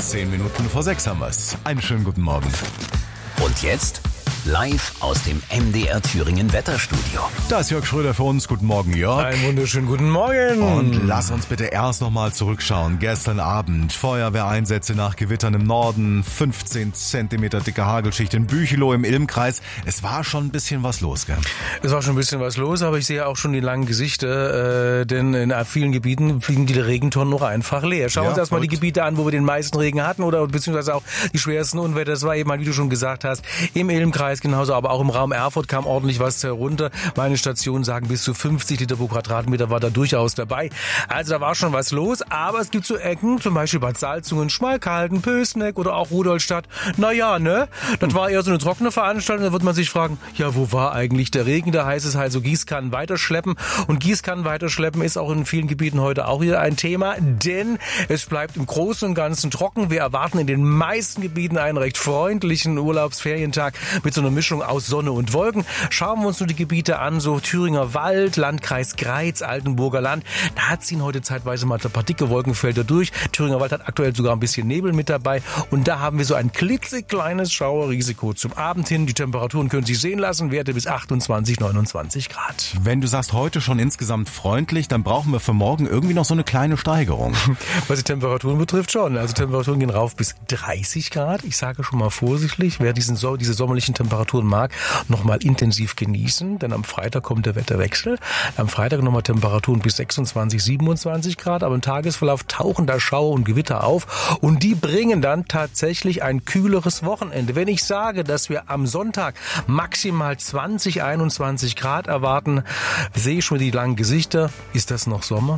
10 Minuten vor 6 haben wir's. Einen schönen guten Morgen. Und jetzt live aus dem MDR Thüringen Wetterstudio. Da ist Jörg Schröder für uns. Guten Morgen, Jörg. Einen wunderschönen guten Morgen. Und lass uns bitte erst nochmal zurückschauen. Gestern Abend Feuerwehreinsätze nach Gewittern im Norden, 15 Zentimeter dicke Hagelschicht in Büchelow im Ilmkreis. Es war schon ein bisschen was los, gell? Es war schon ein bisschen was los, aber ich sehe auch schon die langen Gesichter, denn in vielen Gebieten fliegen die Regentonnen noch einfach leer. Schauen wir uns erstmal die Gebiete an, wo wir den meisten Regen hatten oder beziehungsweise auch die schwersten Unwetter. Das war eben, wie du schon gesagt hast, im Ilmkreis genauso, aber auch im Raum Erfurt kam ordentlich was herunter. Meine Stationen sagen, bis zu 50 Liter pro Quadratmeter war da durchaus dabei. Also da war schon was los, aber es gibt so Ecken, zum Beispiel Bad Salzungen, Schmalkalden, Pößneck oder auch Rudolstadt. Naja, ne? Das war eher so eine trockene Veranstaltung, da wird man sich fragen, ja, wo war eigentlich der Regen? Da heißt es also Gießkannen weiterschleppen. Und Gießkannen weiterschleppen ist auch in vielen Gebieten heute auch wieder ein Thema, denn es bleibt im Großen und Ganzen trocken. Wir erwarten in den meisten Gebieten einen recht freundlichen Urlaubsferientag mit so eine Mischung aus Sonne und Wolken. Schauen wir uns nur die Gebiete an, so Thüringer Wald, Landkreis Greiz, Altenburger Land. Da ziehen heute zeitweise mal ein paar dicke Wolkenfelder durch. Thüringer Wald hat aktuell sogar ein bisschen Nebel mit dabei. Und da haben wir so ein klitzekleines Schauerrisiko zum Abend hin. Die Temperaturen können sich sehen lassen, Werte bis 28, 29 Grad. Wenn du sagst, heute schon insgesamt freundlich, dann brauchen wir für morgen irgendwie noch so eine kleine Steigerung. Was die Temperaturen betrifft schon. Also Temperaturen gehen rauf bis 30 Grad. Ich sage schon mal vorsichtig, wer diese sommerlichen Temperaturen mag, nochmal intensiv genießen, denn am Freitag kommt der Wetterwechsel. Am Freitag nochmal Temperaturen bis 26, 27 Grad, aber im Tagesverlauf tauchen da Schauer und Gewitter auf und die bringen dann tatsächlich ein kühleres Wochenende. Wenn ich sage, dass wir am Sonntag maximal 20, 21 Grad erwarten, sehe ich schon die langen Gesichter. Ist das noch Sommer?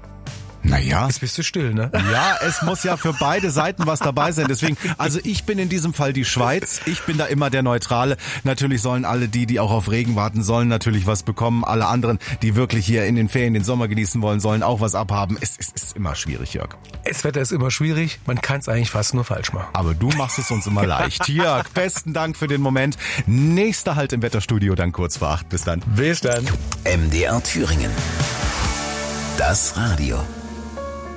Naja. Jetzt bist du still, ne? Ja, es muss ja für beide Seiten was dabei sein. Deswegen, also ich bin in diesem Fall die Schweiz. Ich bin da immer der Neutrale. Natürlich sollen alle die auch auf Regen warten, sollen natürlich was bekommen. Alle anderen, die wirklich hier in den Ferien den Sommer genießen wollen, sollen auch was abhaben. Es ist immer schwierig, Jörg. Das Wetter ist immer schwierig. Man kann es eigentlich fast nur falsch machen. Aber du machst es uns immer leicht. Jörg, besten Dank für den Moment. Nächster Halt im Wetterstudio, dann kurz vor 8. Bis dann. Bis dann. MDR Thüringen. Das Radio.